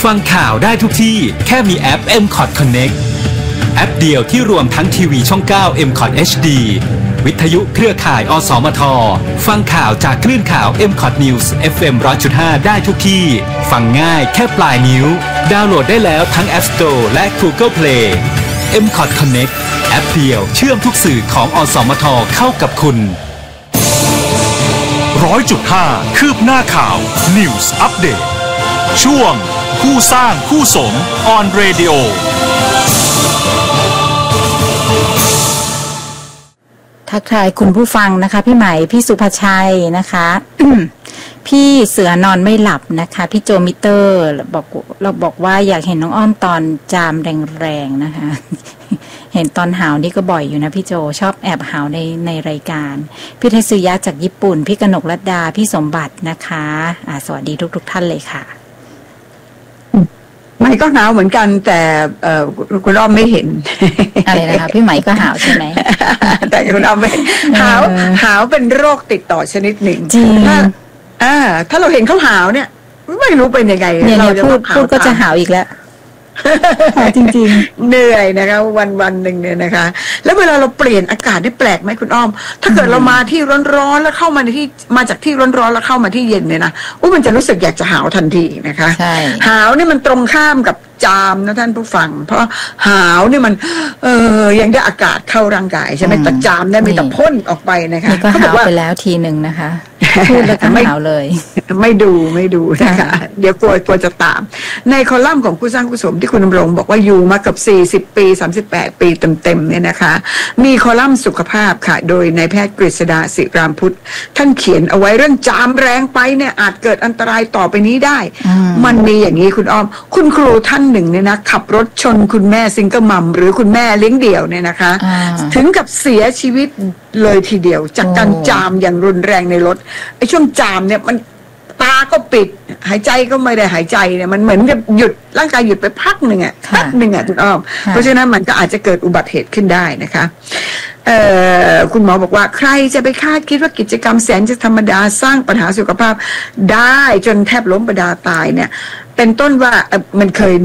ฟังข่าวได้ทุกที่แค่มีแอป MCOT Connect แอปเดียวที่รวมทั้งทีวีช่อง 9 MCOT HD วิทยุเครือข่ายอสมทฟังข่าวจากคลื่นข่าว MCOT News FM 100.5 ได้ทุกที่ฟังง่ายแค่ปลายนิ้วดาวน์โหลดได้แล้วทั้ง App Store และ Google Play MCOT Connect แอปเดียวเชื่อมทุกสื่อของอสมทเข้ากับคุณ 100.5 คืบหน้าข่าว News Update ช่วงคู่สร้างคู่สม On Radio ทักทายคุณผู้ฟังนะคะพี่ใหม่พี่สุภชัยนะคะ พี่เสือนอนไม่หลับนะคะพี่โจมิเตอร์เราบอกว่าอยากเห็นน้องอ้อมตอนจามแรงๆนะคะ เห็นตอนหาวนี่ก็บ่อยอยู่นะพี่โจชอบแอบหาวในรายการพี่เทสุยะจากญี่ปุ่นพี่กนกรัตดาพี่สมบัตินะคะสวัสดีทุกท่านเลยค่ะไม่ก็หาวเหมือนกันแต่คุณอ้อมไม่เห็นอะไรนะคะพี่ไหมก็หาวใช่ไหมแต่คุณอ้อมไม่หาวเป็นโรคติดต่อชนิดหนึ่งจริงถ้าเราเห็นเขาหาวเนี่ยไม่รู้เป็นยังไงเราจะพูดก็จะหาวอีกแล้วจริงๆเหนื่อยนะคะวันหนึ่งเนี่ยนะคะแล้วเวลาเราเปลี่ยนอากาศได้แปลกไหมคุณอ้อมถ้าเกิดเรามาที่ร้อนๆแล้วเข้ามาในที่มาจากที่ร้อนๆแล้วเข้ามาที่เย็นเนี่ยนะมันจะรู้สึกอยากจะหาวทันทีนะคะหาวนี่มันตรงข้ามกับจามนะท่านผู้ฟังเพราะหาวนี่มันยังได้อากาศเข้าร่างกายใช่ไหมแต่จามเนี่ยมีแต่พ่นออกไปนะคะก็หาวไปแล้วทีหนึ่งนะคะพูดแล้วก็หาวเลยไม่ดูนะคะเดี๋ยวกลัวจะตามในคอลัมน์ของคู่สร้างคู่สมที่คุณดำรงบอกว่าอยู่มากับ40 ปี38 ปีเต็มๆเนี่ยนะคะมีคอลัมน์สุขภาพค่ะโดยนายแพทย์กฤษดาศิรามพุทธท่านเขียนเอาไว้เรื่องจามแรงไปเนี่ยอาจเกิดอันตรายต่อไปนี้ได้มันมีอย่างนี้คุณอ้อมคุณครูท่านหนึ่งเนี่ยนะขับรถชนคุณแม่ซิงเกิลมัมหรือคุณแม่เลี้ยงเดี่ยวเนี่ยนะคะถึงกับเสียชีวิตเลยทีเดียวจากการจามอย่างรุนแรงในรถไอ้ช่วงจามเนี่ยมันตาก็ปิดหายใจก็ไม่ได้หายใจเนี่ยมันเหมือนกับหยุดร่างกายหยุดไปพักหนึ่งอ่ะแป๊บหนึ่งอ่ะคุณอ้อมเพราะฉะนั้นมันก็อาจจะเกิดอุบัติเหตุขึ้นได้นะคะคุณหมอบอกว่าใครจะไปคาดคิดว่ากิจกรรมแสนจะธรรมดาสร้างปัญหาสุขภาพได้จนแทบล้มประดาตายเนี่ยเป็นต้นว่ามันเคย